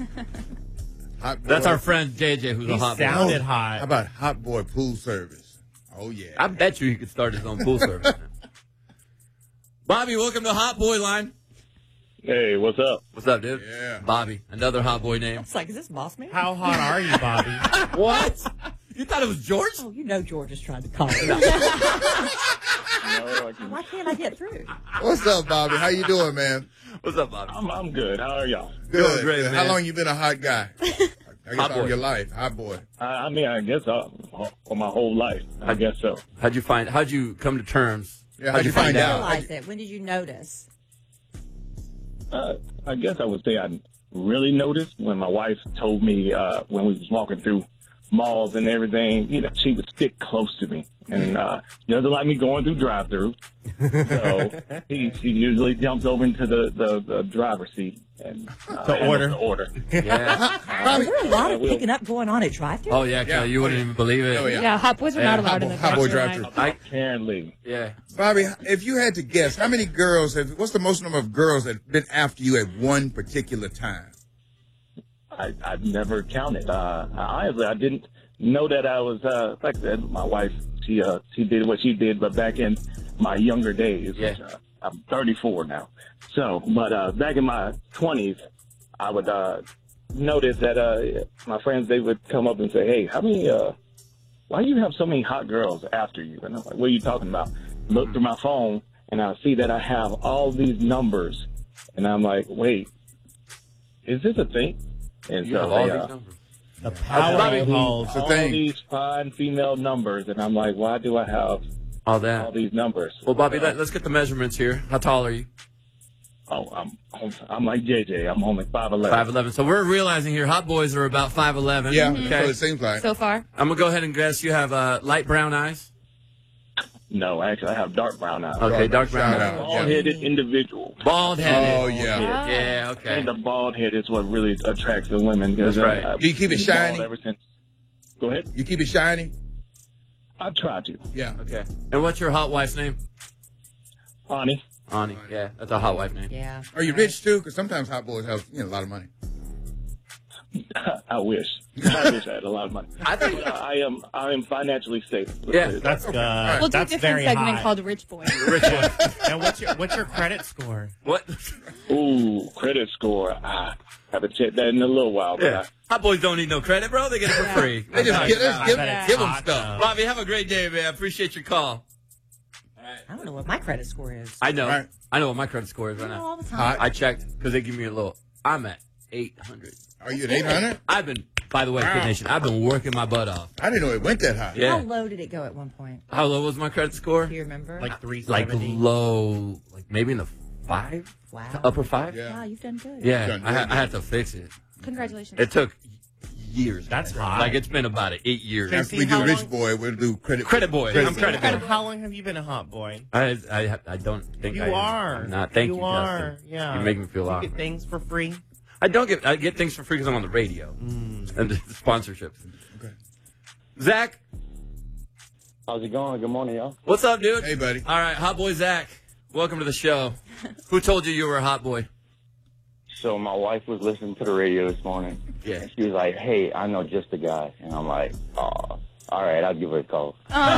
Hot boy. That's our friend JJ, who's a hot boy. He sounded hot. How about hot boy pool service? Oh, yeah. I bet you he could start his own pool service. Bobby, welcome to Hot Boy Line. Hey, what's up? What's up, dude? Yeah. Bobby, another hot boy name. It's like, is this Boss Man? How hot are you, Bobby? What? You thought it was George? Oh, you know George is trying to call me. Why can't I get through? What's up, Bobby? How you doing, man? What's up, Bobby? I'm good. How are y'all? Good. great, Good. man. How long you been a hot guy? I guess Hot all boy. your life. Hot boy. I mean, I guess for my whole life. I guess so. How'd you come to terms? Yeah, how'd you find out? Realize it. When did you notice? I guess I would say I really noticed when my wife told me when we was walking through malls and everything, she would stick close to me. And she doesn't like me going through drive-through. So she usually jumps over into the driver's seat and order. Yeah. Is there a lot of picking up going on at drive-thru? Oh, yeah, Kelly, you wouldn't even believe it. Oh, yeah. Yeah, hot boys are not allowed in the Hot boy drive-thru drive-thru. line. Apparently. Yeah. Bobby, if you had to guess, how many girls what's the most number of girls that have been after you at one particular time? I've never counted. Honestly, I didn't know that I was, like I said, my wife, she did what she did, but back in my younger days, Yeah. which, I'm 34 now. So, but back in my 20s, I would notice that my friends, they would come up and say, hey, why do you have so many hot girls after you? And I'm like, what are you talking about? Look through my phone, and I see that I have all these numbers. And I'm like, wait, is this a thing? And You so have all they, these numbers. The power Bobby, of calls. It's a all thing. these fine female numbers, and I'm like, why do I have All that. all these numbers? Well, Bobby, let's get the measurements here. How tall are you? Oh, I'm like JJ. I'm only 5'11". 5'11". So we're realizing here, hot boys are about 5'11". Yeah, Okay. that's what it seems like. So far. I'm going to go ahead and guess you have light brown eyes. No, actually, I have dark brown eyes. Okay, dark brown Shout eyes. out. Bald-headed individual. Bald-headed. Oh, yeah. Yeah, okay. And the bald head is what really attracts the women. That's right. Do you keep it I've been bald shiny? Ever since. Go ahead. You keep it shiny? I try to. Yeah. Okay. And what's your hot wife's name? Honey. Ani. Yeah, that's a hot wife name. Yeah. Are you rich, too? Because sometimes hot boys have a lot of money. I wish. I wish I had a lot of money. I think I am financially safe. Yeah. That's good. We'll do a That's different very segment hot. called Rich Boy. Rich one. And what's your credit score? What? Ooh, credit score. Haven't checked that in a little while. But Yeah. Hot boys don't need no credit, bro. They get it for free. They just give bet it's them hot, stuff. Bobby, have a great day, man. I appreciate your call. I don't know what my credit score is. I know. Right. I know what my credit score is I right know now. all the time. Hot. I checked because they give me a little. I'm at 800. Are you at 800? I've been, by the way, Kid Nation, I've been working my butt off. I didn't know it went that high. Yeah. How low did it go at one point? How low was my credit score? Do you remember? Like Like 370. low, like maybe in the 5? Wow. To upper 5? Yeah. Wow, you've done good. Yeah, Done I good. had to fix it. Congratulations. It took years. That's hot. Like, it's been about 8 years. After we how do Rich long- Boy, we'll do Credit Credit boy. I'm credit boy. How long have you been a hot boy? I don't think You I am. are. I'm not. Thank you, are. Justin. Yeah. You make me feel you awkward. get things for free. I get things for free because I'm on the radio. And the sponsorships. Okay. Zach, how's it going? Good morning, y'all. what's up, dude? Hey, buddy. All right, hot boy Zach. Welcome to the show. Who told you were a hot boy? So my wife was listening to the radio this morning. Yeah. And she was like, hey, I know just a guy. And I'm like, oh, all right, I'll give her a call.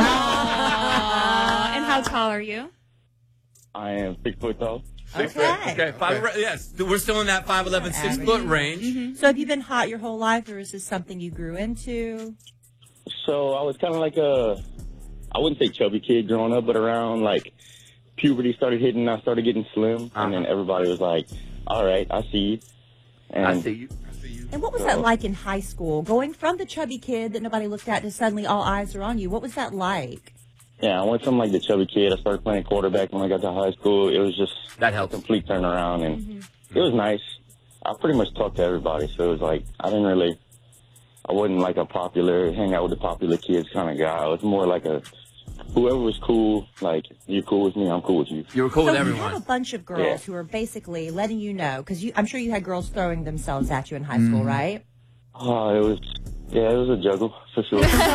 Aww. And how tall are you? I am 6 foot tall. Okay. Yes, we're still in that 5'11", 6 foot range. So have you been hot your whole life, or is this something you grew into? So I was kind of like I wouldn't say chubby kid growing up, but around like puberty started hitting, I started getting slim. And then everybody was like, all right, I see you. And I see you. And what was that like in high school? Going from the chubby kid that nobody looked at to suddenly all eyes are on you. What was that like? Yeah, I went from like the chubby kid. I started playing quarterback when I got to high school. It was just That a helps. complete turnaround, and it was nice. I pretty much talked to everybody, so it was like I wasn't like a popular, hang out with the popular kids kind of guy. I was more like whoever was cool, like, you're cool with me, I'm cool with you. You were cool So with you have a everyone. bunch of girls Yeah. who are basically letting you know, because I'm sure you had girls throwing themselves at you in high school, right? Oh, it was a juggle, for sure. So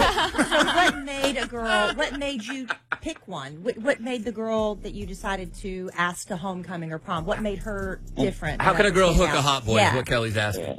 what made you pick one? What made the girl that you decided to ask to homecoming or prom? What made her different? How can a girl hook Yeah. a hot boy? Yeah. Is what Kelly's asking. Yeah.